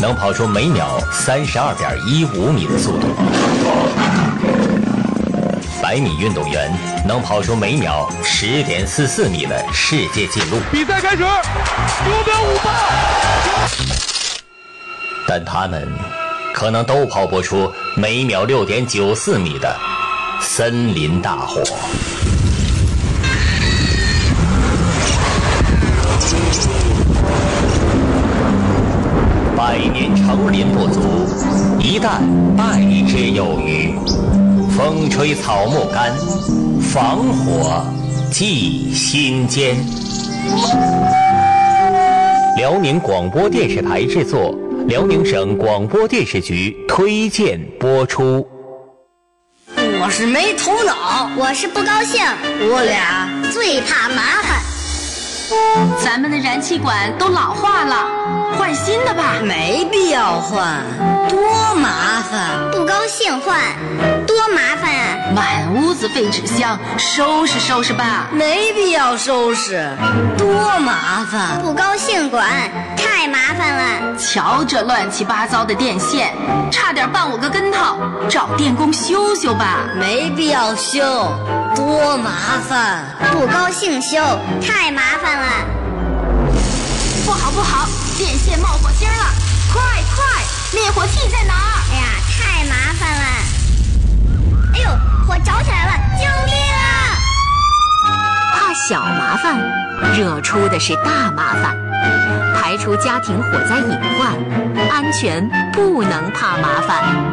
能跑出每秒32.15米的速度。100米运动员能跑出每秒10.44米的世界纪录。 比赛开始，9秒58。 但他们可能都跑不出每秒6.94米的森林大火。100年成林不足，一旦败之有余。风吹草木干，防火祭心间。辽宁广播电视台制作，辽宁省广播电视局推荐播出。 我是没头脑， 我是不高兴， 我俩最怕麻烦。 咱们的燃气管都老化了，换新的吧。 没必要换，多麻烦。 不高兴换，多麻烦啊！ 满屋子废纸箱，收拾收拾吧。 没必要收拾，多麻烦。 不高兴管，太麻烦了。 瞧这乱七八糟的电线，差点绊我个跟头，找电工修修吧。 没必要修，多麻烦。 不高兴修，太麻烦了。 不好不好，电线冒火星了！快快，灭火器在哪儿？ 哎呀，太麻烦了！哎呦，火着起来了！救命啊！ 怕小麻烦，惹出的是大麻烦。排除家庭火灾隐患，安全不能怕麻烦。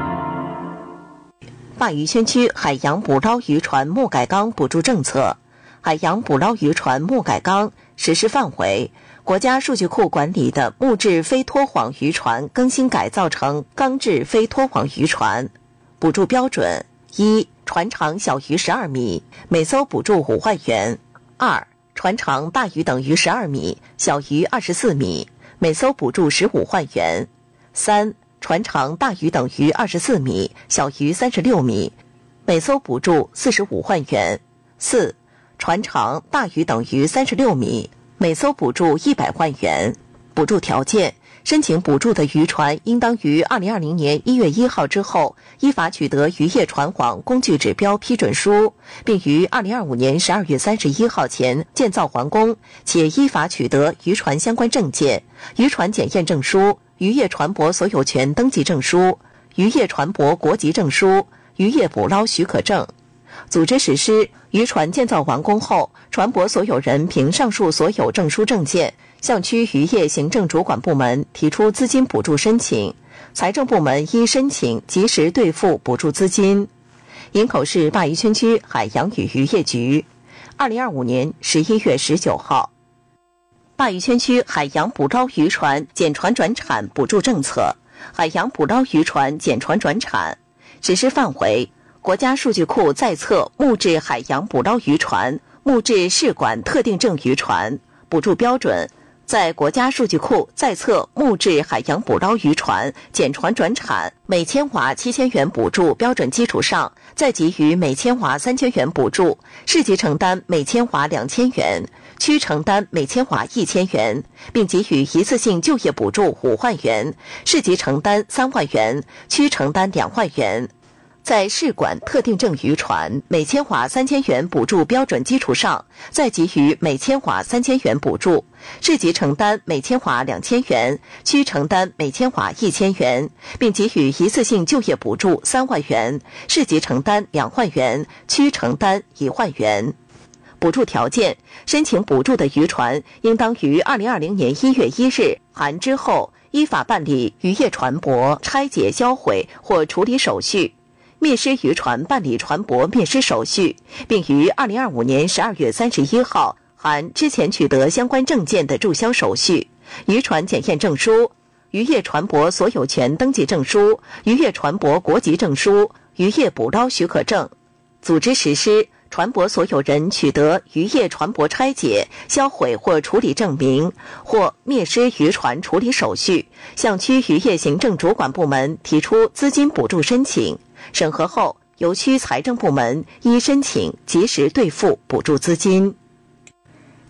鲅鱼圈区海洋捕捞渔船末改缸补助政策，海洋捕捞渔船末改缸实施范围，国家数据库管理的木质非拖网渔船更新改造成钢制非拖网渔船。补助标准：一、船长小于12米，每艘补助5万元；二、船长大于等于12米，小于24米，每艘补助15万元；三、船长大于等于24米，小于36米，每艘补助45万元；四、船长大于等于36米，每艘补助100万元。补助条件：申请补助的渔船应当于2020年1月1号之后依法取得渔业船网工具指标批准书，并于2025年12月31号前建造完工，且依法取得渔船相关证件、渔船检验证书、渔业船舶所有权登记证书、渔业船舶国籍证书、渔业捕捞许可证。组织实施：渔船建造完工后，船舶所有人凭上述所有证书证件，向区渔业行政主管部门提出资金补助申请，财政部门依申请及时兑付补助资金。营口市鲅鱼圈区海洋与渔业局，2025年11月19号。鲅鱼圈区海洋捕捞渔船减船转产补助政策，海洋捕捞渔船减船转产实施范围：国家数据库在册木质海洋捕捞渔船、木质试管特定证渔船。补助标准：在国家数据库在册木质海洋捕捞渔船减船转产每千瓦7000元补助标准基础上，再给予每千瓦3000元补助，市级承担每千瓦2000元，区承担每千瓦1000元，并给予一次性就业补助5万元，市级承担3万元，区承担2万元。在试管特定证渔船每千瓦3000元补助标准基础上，再给予每千瓦3000元补助，市级承担每千瓦2000元，区承担每千瓦1000元，并给予一次性就业补助3万元，市级承担2万元，区承担1万元。补助条件：申请补助的渔船应当于2020年1月1日含之后依法办理渔业船舶拆解销毁或处理手续，灭失渔船办理船舶灭失手续，并于2025年12月31号含之前取得相关证件的注销手续、渔船检验证书、渔业船舶所有权登记证书、渔业船舶国籍证书、渔业捕捞许可证。组织实施：船舶所有人取得渔业船舶拆解、销毁或处理证明或灭失渔船处理手续，向区渔业行政主管部门提出资金补助申请，审核后由区财政部门依申请及时兑付补助资金。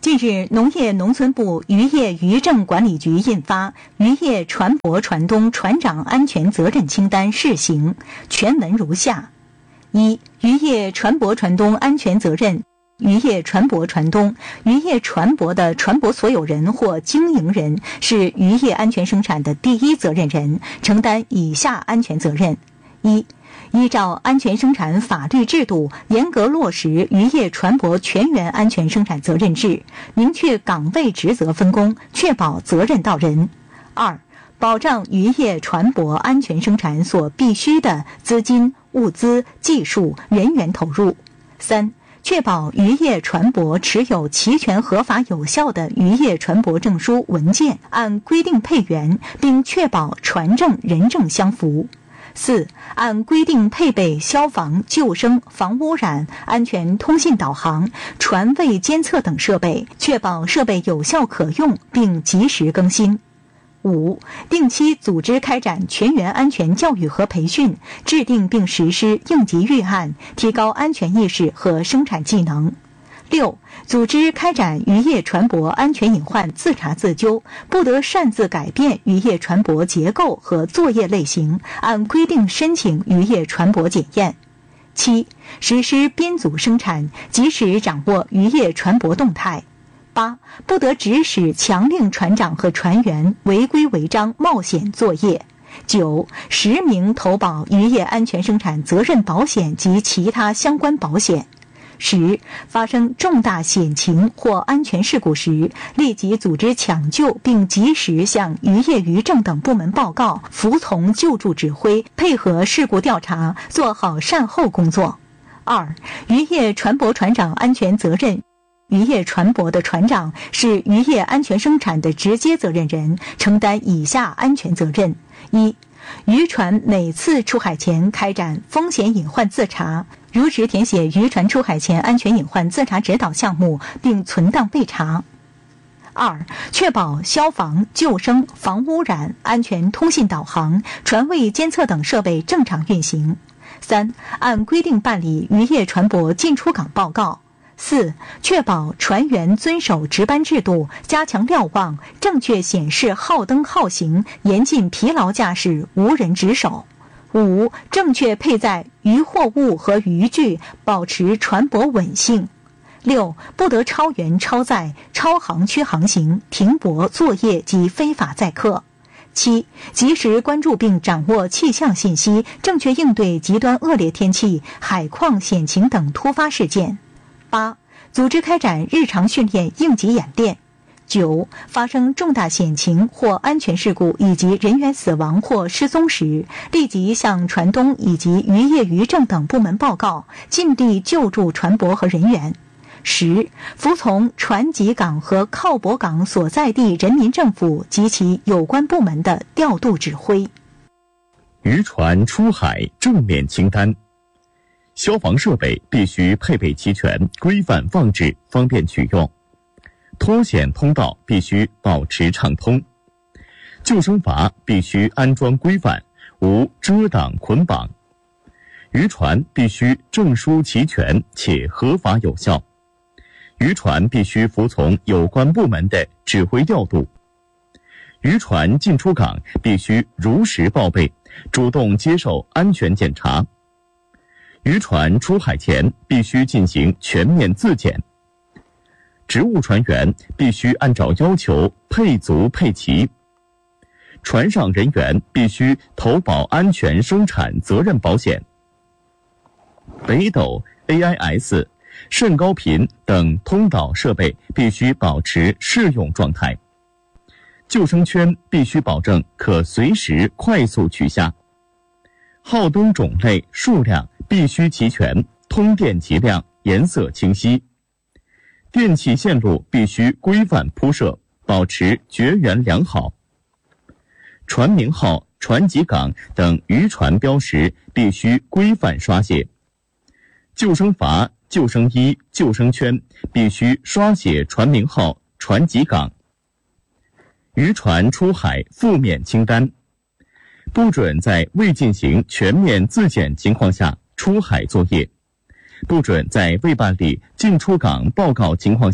近日，农业农村部渔业渔政管理局印发《渔业船舶船东船长安全责任清单（试行）》，全文如下：一、渔业船舶船东安全责任。渔业船舶船东、渔业船舶的船舶所有人或经营人是渔业安全生产的第一责任人，承担以下安全责任：一、依照安全生产法律制度，严格落实渔业船舶全员安全生产责任制，明确岗位职责分工，确保责任到人。二、保障渔业船舶安全生产所必需的资金、物资、技术、人员投入。三、确保渔业船舶持有齐全合法有效的渔业船舶证书文件，按规定配员，并确保船证人证相符。四、按规定配备消防、救生、防污染、安全通信导航、船位监测等设备，确保设备有效可用，并及时更新。五、定期组织开展全员安全教育和培训，制定并实施应急预案，提高安全意识和生产技能。六、组织开展渔业船舶安全隐患自查自纠，不得擅自改变渔业船舶结构和作业类型，按规定申请渔业船舶检验。七、实施编组生产，及时掌握渔业船舶动态。八、不得指使强令船长和船员违规违章冒险作业。九、实名投保渔业安全生产责任保险及其他相关保险。十、发生重大险情或安全事故时，立即组织抢救，并及时向渔业渔政等部门报告，服从救助指挥，配合事故调查，做好善后工作。二、渔业船舶船长安全责任。渔业船舶的船长是渔业安全生产的直接责任人，承担以下安全责任：一、渔船每次出海前开展风险隐患自查，如实填写渔船出海前安全隐患自查指导项目，并存档备查。二、确保消防、救生、防污染、安全通信导航、船位监测等设备正常运行。三、按规定办理渔业船舶进出港报告。四、确保船员遵守值班制度，加强瞭望，正确显示号灯号行，严禁疲劳驾驶、无人值守。五、正确配载渔货物和渔具，保持船舶稳性。六、不得超员超载、超航区航行、停泊作业及非法载客。七、及时关注并掌握气象信息，正确应对极端恶劣天气、海况险情等突发事件。八、组织开展日常训练应急演练。九、发生重大险情或安全事故以及人员死亡或失踪时，立即向船东以及渔业渔政等部门报告，尽力救助船舶和人员。十、服从船籍港和靠泊港所在地人民政府及其有关部门的调度指挥。 渔船出海正面清单。消防设备必须配备齐全，规范放置，方便取用。脱险通道必须保持畅通。救生筏必须安装规范，无遮挡捆绑。渔船必须证书齐全且合法有效。渔船必须服从有关部门的指挥调度。渔船进出港必须如实报备，主动接受安全检查。渔船出海前必须进行全面自检。职务船员必须按照要求配足配齐。船上人员必须投保安全生产责任保险。北斗、AIS、甚高频等通导设备必须保持适用状态。救生圈必须保证可随时快速取下。号灯种类、数量必须齐全，通电极亮，颜色清晰。电气线路必须规范铺设，保持绝缘良好。船名号、船籍港等渔船标识必须规范刷写。救生筏、救生衣、救生圈必须刷写船名号、船籍港。渔船出海负面清单。不准在未进行全面自检情况下出海作业，不准在未办理进出港报告情况下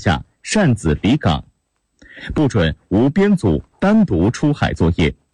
擅自离港，不准无编组单独出海作业。